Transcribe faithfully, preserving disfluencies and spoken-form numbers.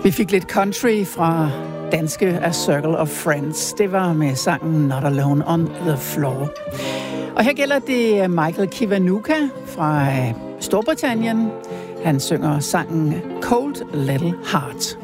Vi fik lidt country fra danske A Circle of Friends. Det var med sangen Not Alone on the Floor. Og her gælder det Michael Kiwanuka fra Storbritannien. Han synger sangen Cold Little Heart.